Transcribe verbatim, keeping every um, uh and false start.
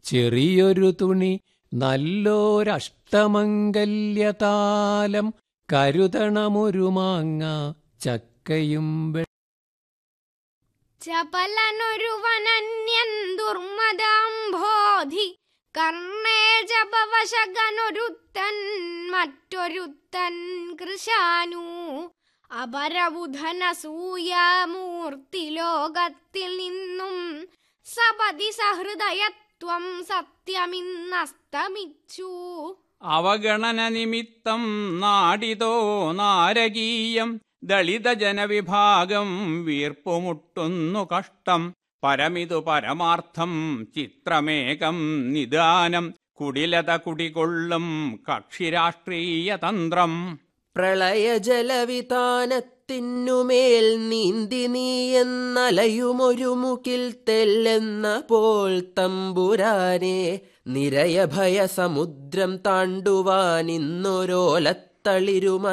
ചെറിയൊരു തുണി നല്ലോരഷ്ടമംഗല്യതാലം കരുതണമൊരു മാങ്ങ ചക്കയും ചപലനൊരുവനന്യൻ ദുർമദാംഭോധി കർണേ ജപവശകനൊരുത്തൻ മറ്റൊരുത്തൻ കൃശാനു അപരബുധനസൂയമൂർത്തിലോകത്തിൽ നിന്നും സപതി സഹൃദയത്വം സത്യമിന്നസ്തമിച്ചു. അവഗണന നിമിത്തം നാടിതോ നാരകീയം ദളിത ജനവിഭാഗം വീർപ്പുമുട്ടുന്നു കഷ്ടം. പരമിതു പരമാർത്ഥം ചിത്രമേകം നിദാനം കുടിലത കുടികൊള്ളും കക്ഷിരാഷ്ട്രീയ തന്ത്രം. പ്രളയജലവിതാനത്തിനുമേൽ നീന്തി നീയെന്നലയുമൊരു മുകിൽ തെല്ലെന്ന പോൽ തമ്പുരാനെ നിരയഭയ സമുദ്രം താണ്ടുവാൻ ഇന്നൊരോലത്തളിരുമ